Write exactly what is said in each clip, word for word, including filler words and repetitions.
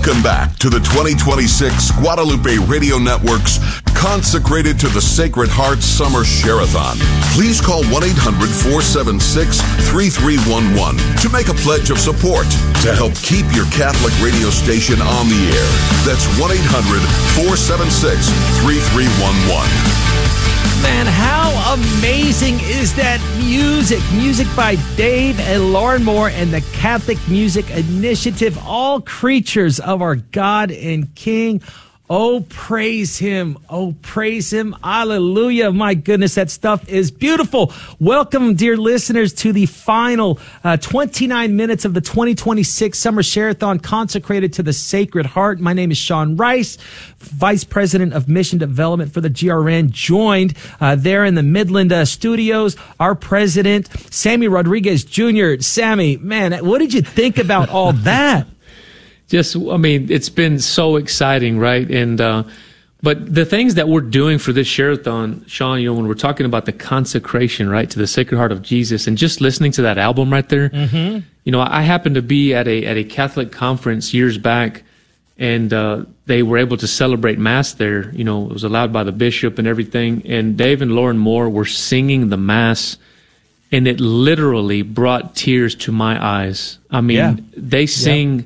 Welcome back to the twenty twenty-six Guadalupe Radio Network's Consecrated to the Sacred Heart Summer Share-a-thon. Please call one eight hundred four seven six three three one one to make a pledge of support to help keep your Catholic radio station on the air. That's one eight hundred four seven six three three one one. Man, how amazing is that music? Music by Dave and Lauren Moore and the Catholic Music Initiative, all creatures of our God and King. Oh, praise him. Oh, praise him. Hallelujah. My goodness, that stuff is beautiful. Welcome, dear listeners, to the final uh, twenty-nine minutes of the twenty twenty-six Summer Share-a-thon consecrated to the Sacred Heart. My name is Sean Rice, Vice President of Mission Development for the G R N, joined uh, there in the Midland uh, studios, our president, Sammy Rodriguez Junior Sammy, man, what did you think about all that? Just, I mean, it's been so exciting, right? And, uh, but the things that we're doing for this share-a-thon, Sean, you know, when we're talking about the consecration, right, to the Sacred Heart of Jesus, and just listening to that album right there, mm-hmm. you know, I happened to be at a, at a Catholic conference years back, and, uh, they were able to celebrate Mass there. You know, it was allowed by the bishop and everything. And Dave and Lauren Moore were singing the Mass, and it literally brought tears to my eyes. I mean, yeah. they sing... Yeah.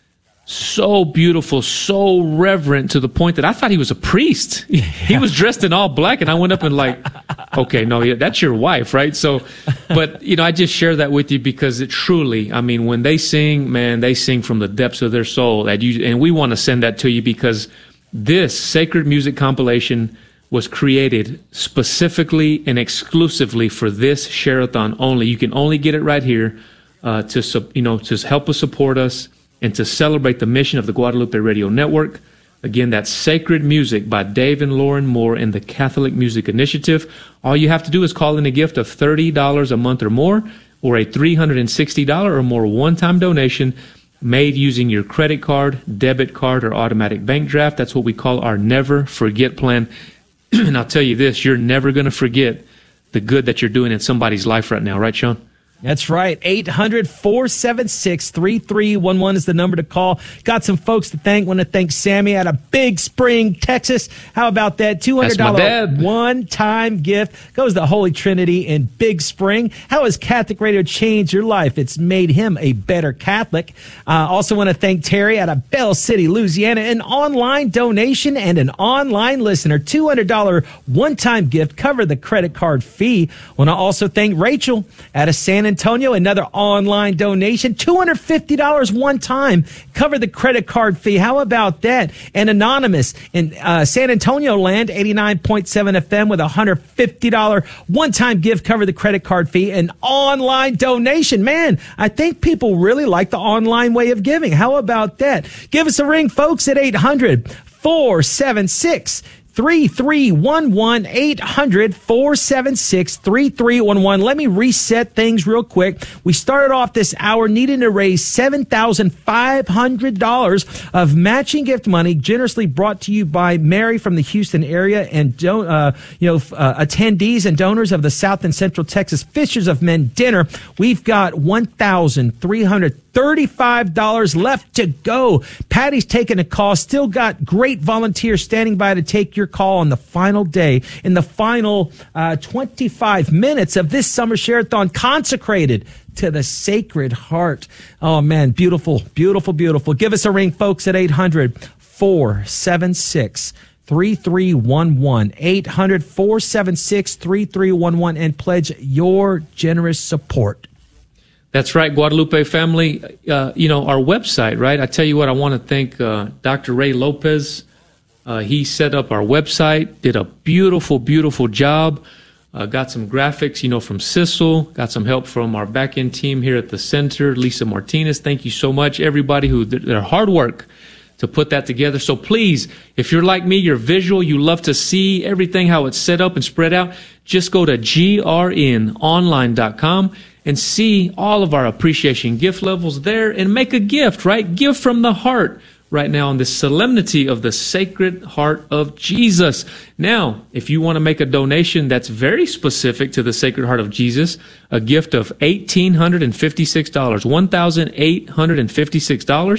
So beautiful, so reverent, to the point that I thought he was a priest. Yeah. He was dressed in all black, and I went up and like, okay, no, yeah, that's your wife, right? So, but, you know, I just share that with you because it truly, I mean, when they sing, man, they sing from the depths of their soul. That you, and we want to send that to you because this sacred music compilation was created specifically and exclusively for this share-a-thon only. You can only get it right here uh, to, you know, to help us support us and to celebrate the mission of the Guadalupe Radio Network. Again, that's Sacred Music by Dave and Lauren Moore and the Catholic Music Initiative. All you have to do is call in a gift of thirty dollars a month or more, or a three hundred sixty dollars or more one-time donation made using your credit card, debit card, or automatic bank draft. That's what we call our Never Forget plan. And I'll tell you this, you're never going to forget the good that you're doing in somebody's life right now. Right, Sean? That's right. eight hundred four seven six three three one one is the number to call. Got some folks to thank. Want to thank Sammy out of Big Spring, Texas. How about that? two hundred dollars one-time gift goes to Holy Trinity in Big Spring. How has Catholic Radio changed your life? It's made him a better Catholic. Uh, also want to thank Terry out of Bell City, Louisiana. An online donation and an online listener. two hundred dollars one-time gift. Cover the credit card fee. Want to also thank Rachel out of San Antonio, another online donation, two hundred fifty dollars one time, cover the credit card fee. How about that? And Anonymous in uh, San Antonio land, eighty-nine point seven F M with a one hundred fifty dollars one-time gift, cover the credit card fee, and online donation. Man, I think people really like the online way of giving. How about that? Give us a ring, folks, at eight hundred four seven six three three one one, eight hundred four seven six three three one one. Let me reset things real quick. We started off this hour needing to raise seven thousand five hundred dollars of matching gift money, generously brought to you by Mary from the Houston area and don- uh, you know uh, attendees and donors of the South and Central Texas Fishers of Men Dinner. We've got one thousand three hundred thirty-five dollars left to go. Patty's taking a call. Still got great volunteers standing by to take your call on the final day, in the final uh, twenty-five minutes of this summer share-a-thon consecrated to the Sacred Heart. Oh, man, beautiful, beautiful, beautiful. Give us a ring, folks, at eight hundred four seven six three three one one, eight hundred four seven six three three one one, and pledge your generous support. That's right, Guadalupe family. Uh, you know, our website, right? I tell you what, I want to thank uh, Doctor Ray Lopez. Uh, he set up our website, did a beautiful, beautiful job. Uh, got some graphics, you know, from Sissel. Got some help from our back-end team here at the center, Lisa Martinez. Thank you so much, everybody who did their hard work to put that together. So please, if you're like me, you're visual, you love to see everything, how it's set up and spread out, just go to G R N online dot com and see all of our appreciation gift levels there and make a gift, right? Give from the heart right now on the solemnity of the Sacred Heart of Jesus. Now, if you want to make a donation that's very specific to the Sacred Heart of Jesus, a gift of one thousand eight hundred fifty-six dollars, one thousand eight hundred fifty-six dollars,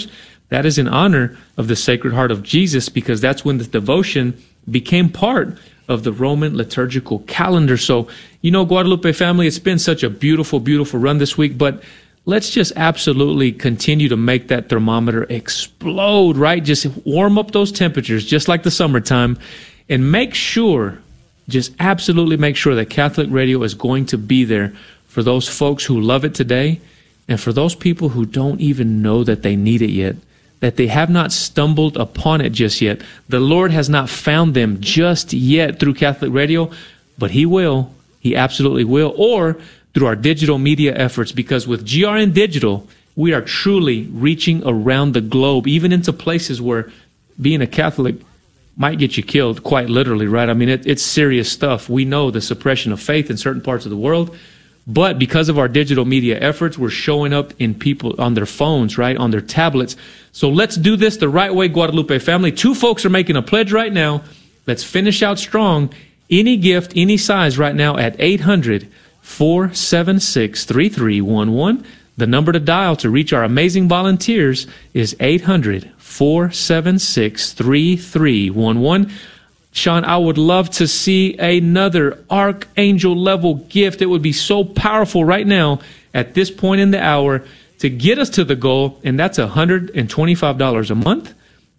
That is in honor of the Sacred Heart of Jesus, because that's when the devotion became part of the Roman liturgical calendar. So, you know, Guadalupe family, it's been such a beautiful, beautiful run this week, but let's just absolutely continue to make that thermometer explode, right? Just warm up those temperatures, just like the summertime, and make sure, just absolutely make sure that Catholic Radio is going to be there for those folks who love it today, and for those people who don't even know that they need it yet, that they have not stumbled upon it just yet. The Lord has not found them just yet through Catholic Radio, but He will. He absolutely will. Or through our digital media efforts, because with G R N Digital, we are truly reaching around the globe, even into places where being a Catholic might get you killed, quite literally, right? I mean, it, it's serious stuff. We know the suppression of faith in certain parts of the world, but because of our digital media efforts, we're showing up in people on their phones, right, on their tablets. So let's do this the right way, Guadalupe family. Two folks are making a pledge right now. Let's finish out strong. Any gift, any size right now at eight hundred, four seven six, three three one one. The number to dial to reach our amazing volunteers is eight hundred, four seven six, three three one one. Sean, I would love to see another archangel level gift. It would be so powerful right now at this point in the hour to get us to the goal, and that's one hundred twenty-five dollars a month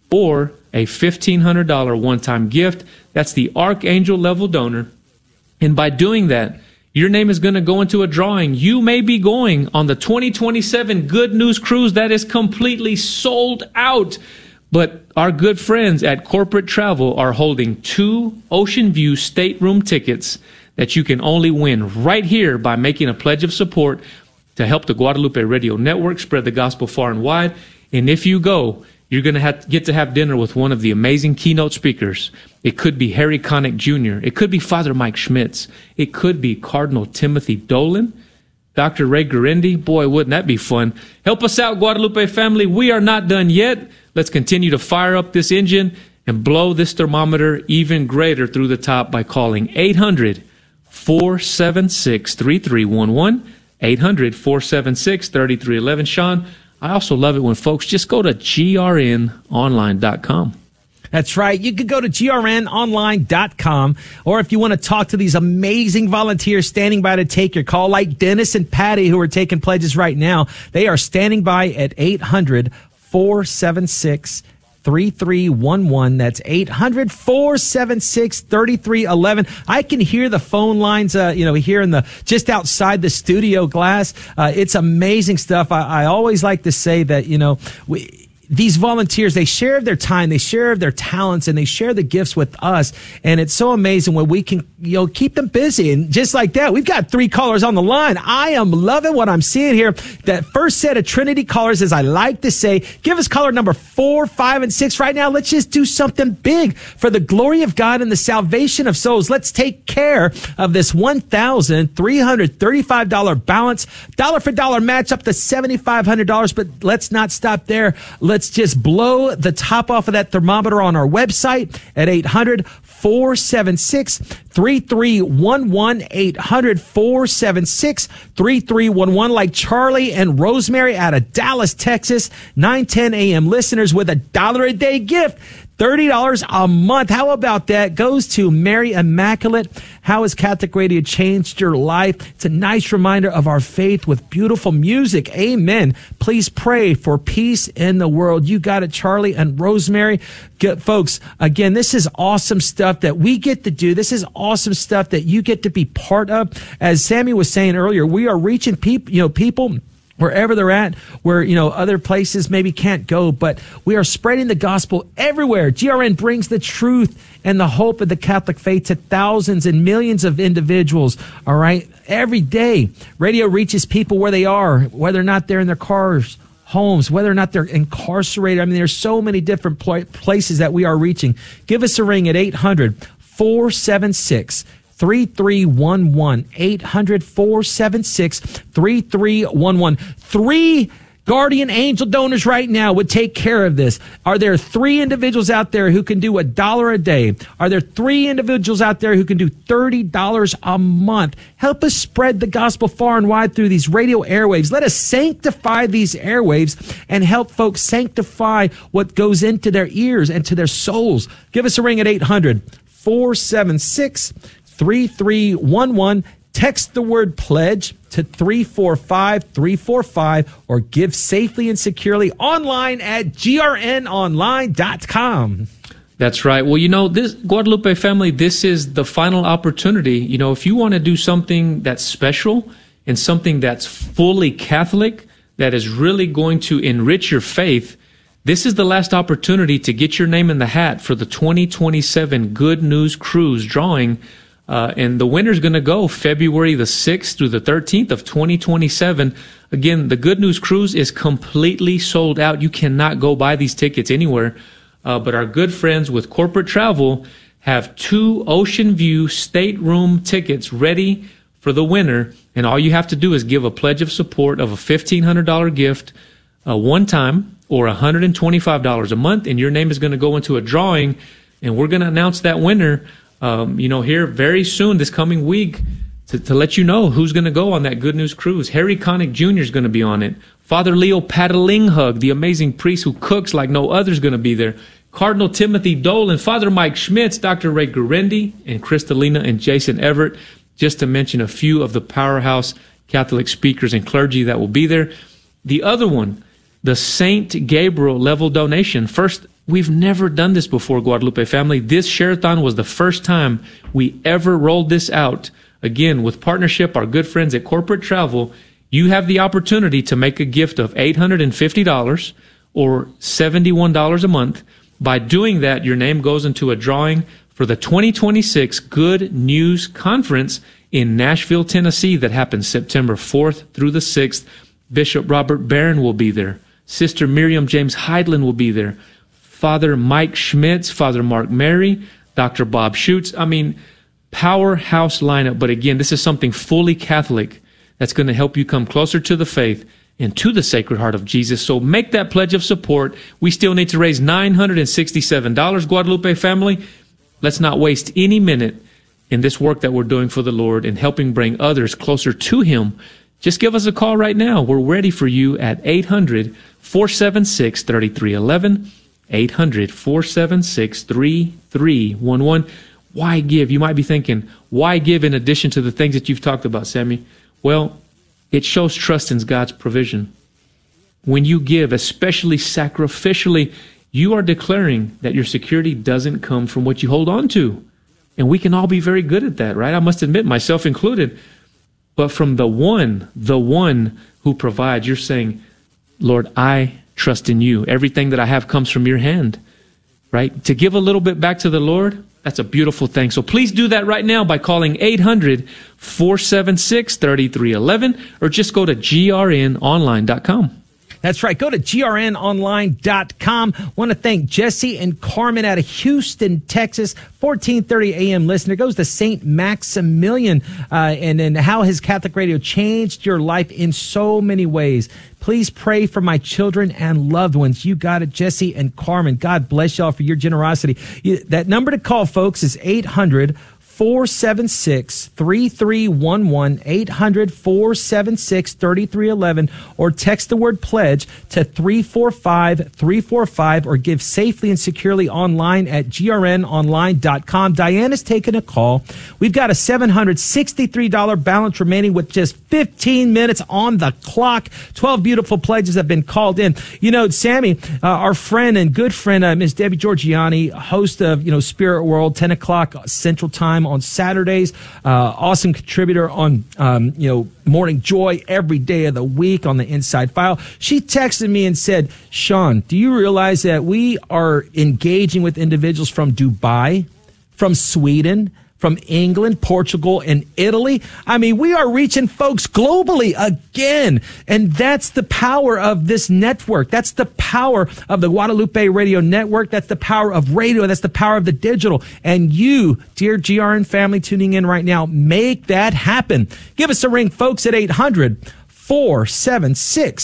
or a fifteen hundred dollars one-time gift. That's the archangel level donor. And by doing that, your name is going to go into a drawing. You may be going on the twenty twenty-seven Good News Cruise that is completely sold out. But our good friends at Corporate Travel are holding two Ocean View stateroom tickets that you can only win right here by making a pledge of support to help the Guadalupe Radio Network spread the gospel far and wide. And if you go, you're going to have, get to have dinner with one of the amazing keynote speakers. It could be Harry Connick Junior It could be Father Mike Schmitz. It could be Cardinal Timothy Dolan. Doctor Ray Guarendi. Boy, wouldn't that be fun. Help us out, Guadalupe family. We are not done yet. Let's continue to fire up this engine and blow this thermometer even greater through the top by calling eight hundred, four seven six, three three one one. eight hundred, four seven six, three three one one. Sean, I also love it when folks just go to G R N online dot com. That's right. You could go to G R N online dot com, or if you want to talk to these amazing volunteers standing by to take your call, like Dennis and Patty, who are taking pledges right now, they are standing by at eight hundred, four seven six, three three one one. That's eight hundred, four seven six, three three one one. I can hear the phone lines, uh, you know, here in the, just outside the studio glass. Uh, it's amazing stuff. I, I always like to say that, you know, we, these volunteers, they share their time, they share their talents, and they share the gifts with us. And it's so amazing when we can, you know, keep them busy. And just like that, we've got three callers on the line. I am loving what I'm seeing here. That first set of Trinity callers, as I like to say, give us caller number four, five, and six right now. Let's just do something big for the glory of God and the salvation of souls. Let's take care of this one thousand three hundred thirty-five dollars balance, dollar for dollar match up to seven thousand five hundred dollars. But let's not stop there. Let's Let's just blow the top off of that thermometer on our website at eight hundred, four seven six, three three one one, eight hundred, four seven six, three three one one, like Charlie and Rosemary out of Dallas, Texas, nine ten a.m. listeners with a dollar a day gift. thirty dollars a month. How about that? Goes to Mary Immaculate. How has Catholic Radio changed your life? It's a nice reminder of our faith with beautiful music. Amen. Please pray for peace in the world. You got it, Charlie and Rosemary. Get, folks, again, this is awesome stuff that we get to do. This is awesome stuff that you get to be part of. As Sammy was saying earlier, we are reaching people, you know, people wherever they're at, where, you know, other places maybe can't go, but we are spreading the gospel everywhere. G R N brings the truth and the hope of the Catholic faith to thousands and millions of individuals, all right? Every day, radio reaches people where they are, whether or not they're in their cars, homes, whether or not they're incarcerated. I mean, there's so many different pl- places that we are reaching. Give us a ring at eight hundred, four seven six, three three one one. eight hundred, four seven six, three three one one. Three Guardian Angel donors right now would take care of this. Are there three individuals out there who can do a dollar a day? Are there three individuals out there who can do thirty dollars a month? Help us spread the gospel far and wide through these radio airwaves. Let us sanctify these airwaves and help folks sanctify what goes into their ears and to their souls. Give us a ring at eight hundred, four seven six, three three one one. Text the word pledge to three four five three four five or give safely and securely online at G R N online dot com. That's right. Well, you know, this Guadalupe family, this is the final opportunity. You know, if you want to do something that's special and something that's fully Catholic, that is really going to enrich your faith, this is the last opportunity to get your name in the hat for the twenty twenty-seven Good News Cruise drawing. Uh, and the winner's going to go February the sixth through the thirteenth of twenty twenty-seven. Again, the Good News Cruise is completely sold out. You cannot go buy these tickets anywhere. Uh, but our good friends with Corporate Travel have two Ocean View stateroom tickets ready for the winner. And all you have to do is give a pledge of support of a fifteen hundred dollars gift uh, one time or one hundred twenty-five dollars a month. And your name is going to go into a drawing. And we're going to announce that winner Um, you know, here very soon, this coming week, to, to let you know who's going to go on that Good News Cruise. Harry Connick Junior is going to be on it. Father Leo Patalinghug, the amazing priest who cooks like no other, is going to be there. Cardinal Timothy Dolan, Father Mike Schmitz, Doctor Ray Gurendi, and Kristalina and Jason Everett, just to mention a few of the powerhouse Catholic speakers and clergy that will be there. The other one, the Saint Gabriel level donation. First, we've never done this before, Guadalupe family. This Share-a-thon was the first time we ever rolled this out. Again, with partnership, our good friends at Corporate Travel, you have the opportunity to make a gift of eight hundred fifty dollars or seventy-one dollars a month. By doing that, your name goes into a drawing for the twenty twenty-six Good News Conference in Nashville, Tennessee, that happens September fourth through the sixth. Bishop Robert Barron will be there. Sister Miriam James Heidland will be there. Father Mike Schmitz, Father Mark Mary, Doctor Bob Schutz. I mean, powerhouse lineup. But again, this is something fully Catholic that's going to help you come closer to the faith and to the Sacred Heart of Jesus. So make that pledge of support. We still need to raise nine hundred sixty-seven dollars, Guadalupe family. Let's not waste any minute in this work that we're doing for the Lord and helping bring others closer to Him. Just give us a call right now. We're ready for you at eight hundred, four seven six, three three one one. eight hundred, four seven six, three three one one. Why give? You might be thinking, why give in addition to the things that you've talked about, Sammy? Well, it shows trust in God's provision. When you give, especially sacrificially, you are declaring that your security doesn't come from what you hold on to. And we can all be very good at that, right? I must admit, myself included. But from the one, the one who provides, you're saying, Lord, I trust in you. Everything that I have comes from your hand, right? To give a little bit back to the Lord, that's a beautiful thing. So please do that right now by calling eight hundred, four seven six, three three one one or just go to G R N online dot com. That's right. Go to G R N online dot com. Want to thank Jesse and Carmen out of Houston, Texas. fourteen thirty a.m. listener. Goes to Saint Maximilian uh, and, and how his Catholic radio changed your life in so many ways. Please pray for my children and loved ones. You got it, Jesse and Carmen. God bless y'all for your generosity. You, that number to call, folks, is eight hundred, four seven six, three three one one, eight hundred, four seven six, three three one one, or text the word pledge to three four five, three four five, or give safely and securely online at G R N online dot com. Diana's taking a call. We've got a seven hundred sixty-three dollars balance remaining with just fifteen minutes on the clock. twelve beautiful pledges have been called in. You know, Sammy, uh, our friend and good friend, uh, Miss Debbie Georgiani, host of, you know, Spirit World, ten o'clock Central Time on Saturdays, uh, awesome contributor on, um, you know, Morning Joy every day of the week on the Inside File. She texted me and said, Sean, do you realize that we are engaging with individuals from Dubai, from Sweden, from England, Portugal, and Italy? I mean, we are reaching folks globally again. And that's the power of this network. That's the power of the Guadalupe Radio Network. That's the power of radio. That's the power of the digital. And you, dear G R N family tuning in right now, make that happen. Give us a ring, folks, at eight hundred, four seven six,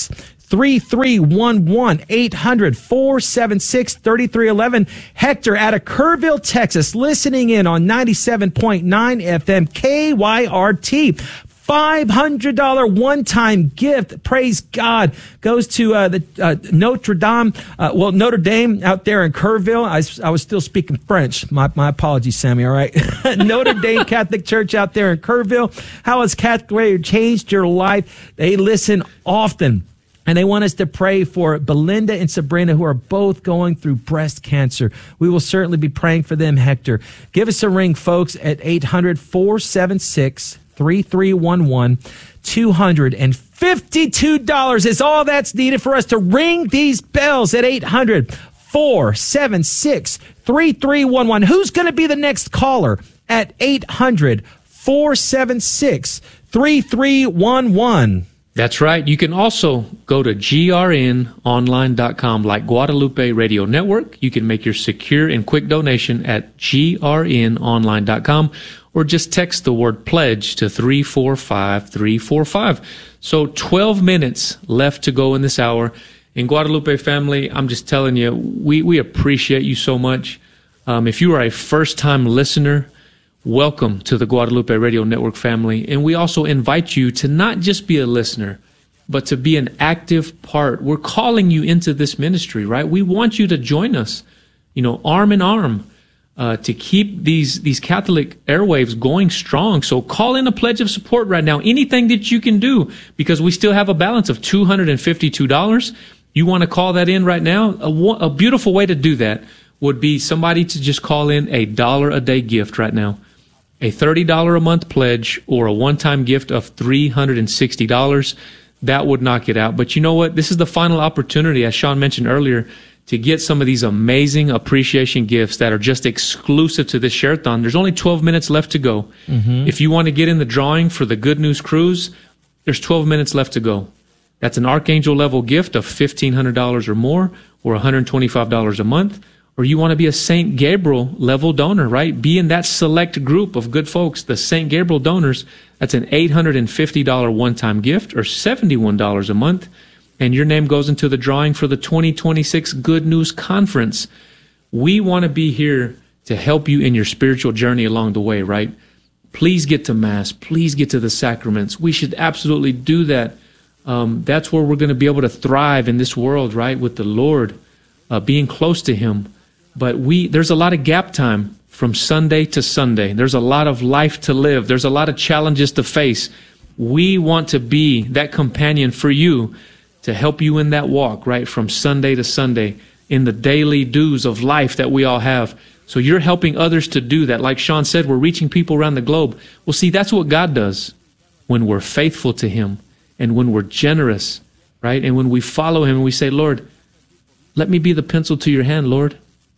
three three one one, eight hundred, four seven six, three three one one. Hector out of Kerrville, Texas, listening in on ninety-seven point nine F M K Y R T. five hundred dollars one-time gift, praise God, goes to uh, the uh, Notre Dame, uh, well, Notre Dame out there in Kerrville. I, I was still speaking French. My, my apologies, Sammy, all right? Notre Dame Catholic Church out there in Kerrville. How has Catholic Radio changed your life? They listen often. And they want us to pray for Belinda and Sabrina, who are both going through breast cancer. We will certainly be praying for them, Hector. Give us a ring, folks, at eight hundred, four seven six, three three one one. two hundred fifty-two dollars is all that's needed for us to ring these bells at eight hundred, four seven six, three three one one. Who's going to be the next caller at eight hundred, four seven six, three three one one? That's right. You can also go to G R N online dot com, like Guadalupe Radio Network. You can make your secure and quick donation at G R N online dot com, or just text the word pledge to three four five three four five. So twelve minutes left to go in this hour. In Guadalupe family, I'm just telling you, we, we appreciate you so much. Um, if you are a first-time listener, welcome to the Guadalupe Radio Network family. And we also invite you to not just be a listener, but to be an active part. We're calling you into this ministry, right? We want you to join us, you know, arm in arm, uh, to keep these, these Catholic airwaves going strong. So call in a pledge of support right now. Anything that you can do, because we still have a balance of two hundred fifty-two dollars. You want to call that in right now? A, a beautiful way to do that would be somebody to just call in a dollar a day gift right now. A thirty dollars a month pledge or a one-time gift of three hundred sixty dollars, that would knock it out. But you know what? This is the final opportunity, as Sean mentioned earlier, to get some of these amazing appreciation gifts that are just exclusive to this Share-a-thon. There's only twelve minutes left to go. Mm-hmm. If you want to get in the drawing for the Good News Cruise, there's twelve minutes left to go. That's an Archangel level gift of fifteen hundred dollars or more, or one hundred twenty-five dollars a month. Or you want to be a Saint Gabriel level donor, right? Be in that select group of good folks, the Saint Gabriel donors. That's an eight hundred fifty dollars one-time gift, or seventy-one dollars a month. And your name goes into the drawing for the twenty twenty-six Good News Conference. We want to be here to help you in your spiritual journey along the way, right? Please get to Mass. Please get to the sacraments. We should absolutely do that. Um, that's where we're going to be able to thrive in this world, right? With the Lord, uh, being close to Him. But we there's a lot of gap time from Sunday to Sunday. There's a lot of life to live. There's a lot of challenges to face. We want to be that companion for you to help you in that walk, right, from Sunday to Sunday, in the daily dues of life that we all have. So you're helping others to do that. Like Sean said, we're reaching people around the globe. Well, see, that's what God does when we're faithful to Him and when we're generous, right? And when we follow Him and we say, Lord, let me be the pencil to your hand, Lord.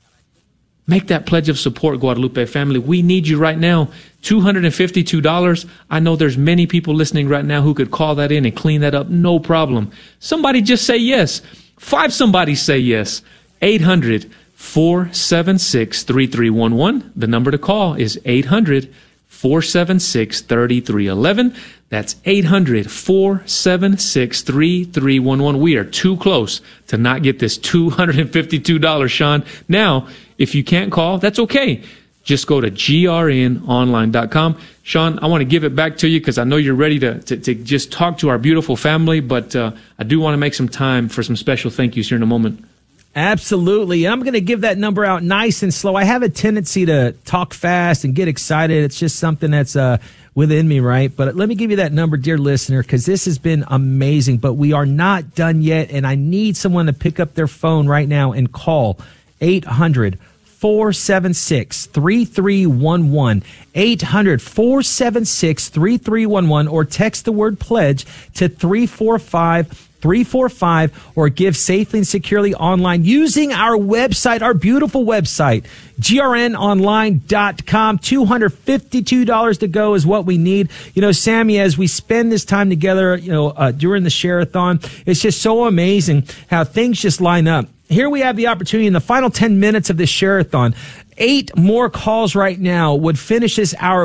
Make that pledge of support, Guadalupe family. We need you right now. two hundred fifty-two dollars. I know there's many people listening right now who could call that in and clean that up. No problem. Somebody just say yes. Five somebody say yes. eight hundred, four seven six, three three one one. The number to call is eight hundred, four seven six, three three one one. That's eight hundred, four seven six, three three one one. We are too close to not get this two hundred fifty-two dollars, Sean. Now, if you can't call, that's okay. Just go to G R N online dot com. Sean, I want to give it back to you because I know you're ready to, to, to just talk to our beautiful family, but uh, I do want to make some time for some special thank yous here in a moment. Absolutely. I'm going to give that number out nice and slow. I have a tendency to talk fast and get excited. It's just something that's uh, within me, right? But let me give you that number, dear listener, because this has been amazing. But we are not done yet, and I need someone to pick up their phone right now and call eight hundred, four seven six, three three one one. eight hundred, four seven six, three three one one, or text the word pledge to three four five three four five, or give safely and securely online using our website, our beautiful website, G R N online dot com. two hundred fifty-two dollars to go is what we need. You know, Sammy, as we spend this time together, you know, uh, during the Share-a-thon, it's just so amazing how things just line up. Here we have the opportunity in the final ten minutes of this Share-a-thon. Eight more calls right now would finish this hour with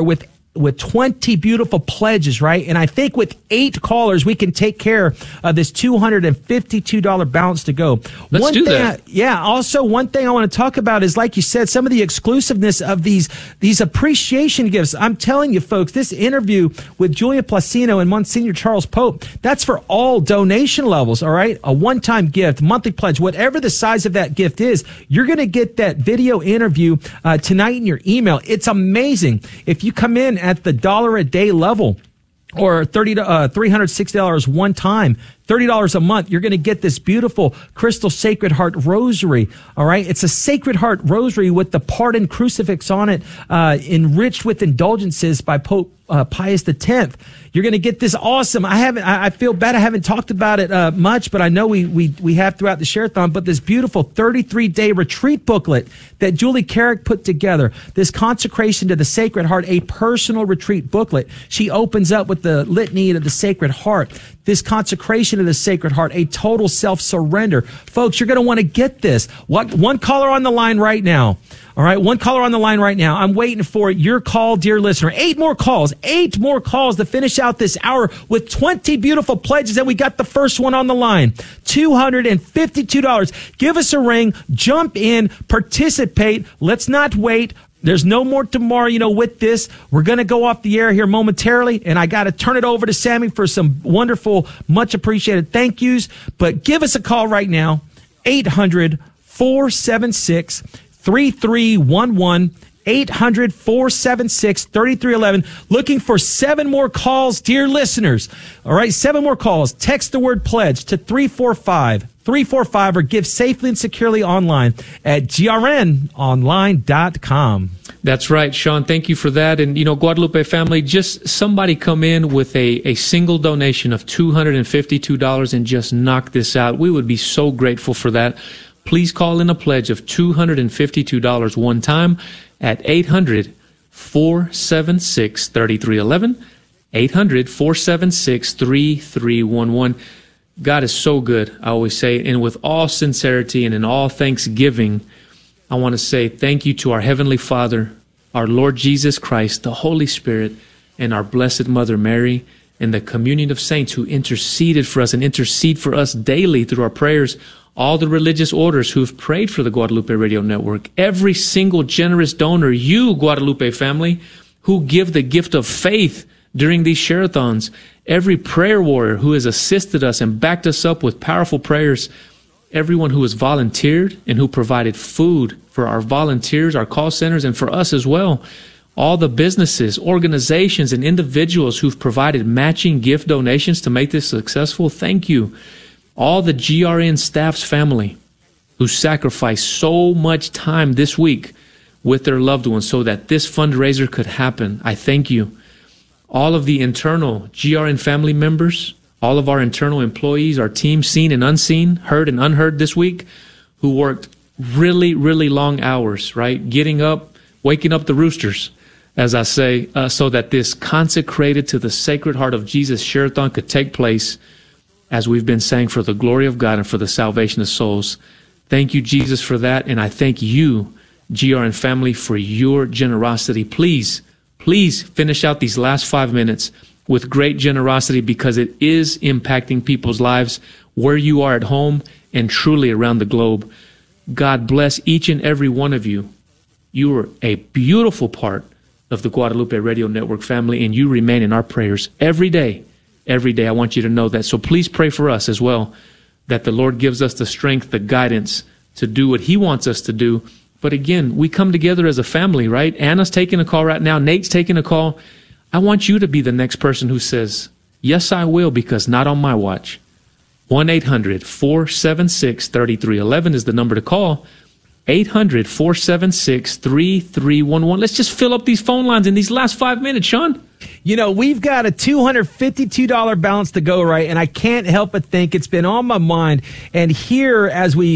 with twenty beautiful pledges, right? And I think with eight callers, we can take care of this two hundred fifty-two dollars balance to go. Let's one do thing that. I, yeah. Also, one thing I want to talk about is, like you said, some of the exclusiveness of these, these appreciation gifts. I'm telling you, folks, this interview with Julia Placino and Monsignor Charles Pope, that's for all donation levels, all right? A one-time gift, monthly pledge, whatever the size of that gift is, you're going to get that video interview uh, tonight in your email. It's amazing. If you come in at the dollar a day level, or thirty to uh, three hundred sixty dollars one time, thirty dollars a month, you're going to get this beautiful crystal Sacred Heart rosary. All right. It's a Sacred Heart rosary with the pardon crucifix on it, uh, enriched with indulgences by Pope uh, Pius the tenth. You're going to get this awesome. I haven't, I, I feel bad I haven't talked about it uh, much, but I know we, we, we have throughout the Share-a-thon, but this beautiful thirty-three day retreat booklet that Julie Carrick put together, this consecration to the Sacred Heart, a personal retreat booklet. She opens up with the litany of the Sacred Heart, this consecration to the Sacred Heart, a total self-surrender. Folks, you're going to want to get this. What, one caller on the line right now. All right, one caller on the line right now. I'm waiting for your call, dear listener. Eight more calls, eight more calls to finish out this hour with twenty beautiful pledges, and we got the first one on the line. two hundred fifty-two dollars. Give us a ring, jump in, participate. Let's not wait. There's no more tomorrow, you know, with this. We're going to go off the air here momentarily, and I got to turn it over to Sammy for some wonderful, much appreciated thank yous. But give us a call right now, eight hundred, four seven six, three three one one, eight hundred, four seven six, three three one one. Looking for seven more calls, dear listeners. All right, seven more calls. Text the word pledge to three four five, three four five or give safely and securely online at G R N online dot com. That's right, Sean. Thank you for that. And, you know, Guadalupe family, just somebody come in with a, a single donation of two hundred fifty-two dollars and just knock this out. We would be so grateful for that. Please call in a pledge of two hundred fifty-two dollars one time at eight hundred, four seven six, three three one one, eight hundred, four seven six, three three one one. God is so good, I always say, and with all sincerity and in all thanksgiving, I want to say thank you to our Heavenly Father, our Lord Jesus Christ, the Holy Spirit, and our Blessed Mother Mary, and the communion of saints who interceded for us and intercede for us daily through our prayers. All the religious orders who've prayed for the Guadalupe Radio Network, every single generous donor, you, Guadalupe family, who give the gift of faith during these share-a-thons, every prayer warrior who has assisted us and backed us up with powerful prayers, everyone who has volunteered and who provided food for our volunteers, our call centers, and for us as well, all the businesses, organizations, and individuals who've provided matching gift donations to make this successful, thank you. All the G R N staff's family who sacrificed so much time this week with their loved ones so that this fundraiser could happen, I thank you. All of the internal G R N family members, all of our internal employees, our team, seen and unseen, heard and unheard this week, who worked really, really long hours, right? Getting up, waking up the roosters, as I say, uh, so that this consecrated to the Sacred Heart of Jesus Share-a-thon could take place, as we've been saying, for the glory of God and for the salvation of souls. Thank you, Jesus, for that. And I thank you, G R N family, for your generosity. Please, please finish out these last five minutes with great generosity, because it is impacting people's lives where you are at home and truly around the globe. God bless each and every one of you. You are a beautiful part of the Guadalupe Radio Network family, and you remain in our prayers every day. Every day, I want you to know that. So please pray for us as well, that the Lord gives us the strength, the guidance to do what He wants us to do. But again, we come together as a family, right? Anna's taking a call right now. Nate's taking a call. I want you to be the next person who says, yes, I will, because not on my watch. one eight hundred, four seven six, three three one one is the number to call. eight hundred, four seven six, three three one one. Let's just fill up these phone lines in these last five minutes, Sean. You know, we've got a two hundred fifty-two dollars balance to go, right? And I can't help but think it's been on my mind. And here, as we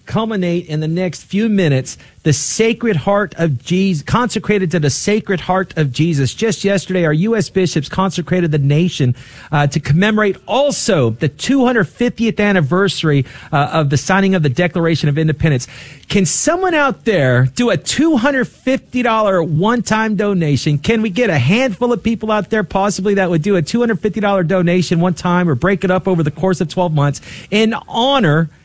culminate in the next few minutes. The Sacred Heart of Jesus, consecrated to the Sacred Heart of Jesus. Just yesterday, our U S bishops consecrated the nation uh, to commemorate also the two hundred fiftieth anniversary uh, of the signing of the Declaration of Independence. Can someone out there do a two hundred fifty dollars one-time donation? Can we get a handful of people out there possibly that would do a two hundred fifty dollars donation one time or break it up over the course of twelve months in honor